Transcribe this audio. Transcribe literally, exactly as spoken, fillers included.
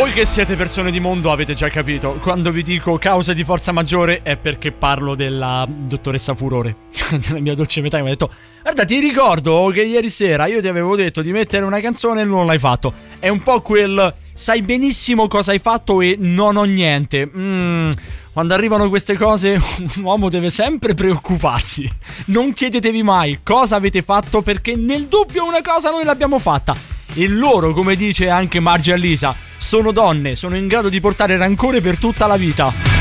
Voi che siete persone di mondo avete già capito. Quando vi dico causa di forza maggiore è perché parlo della dottoressa Furore, della mia dolce metà, che mi ha detto: guarda, ti ricordo che ieri sera io ti avevo detto di mettere una canzone e non l'hai fatto. È un po' quel sai benissimo cosa hai fatto e non ho niente. mm, Quando arrivano queste cose un uomo deve sempre preoccuparsi. Non chiedetevi mai cosa avete fatto, perché nel dubbio una cosa noi l'abbiamo fatta. E loro, come dice anche Margia Lisa, sono donne, sono in grado di portare rancore per tutta la vita.